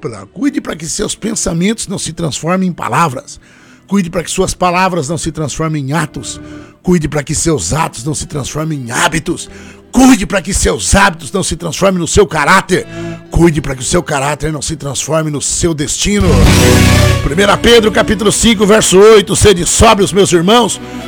dupla. Cuide para que seus pensamentos não se transformem em palavras. Cuide para que suas palavras não se transformem em atos. Cuide para que seus atos não se transformem em hábitos. Cuide para que seus hábitos não se transformem no seu caráter. Cuide para que o seu caráter não se transforme no seu destino. 1 Pedro capítulo 5, verso 8. Sede sóbrios, meus irmãos,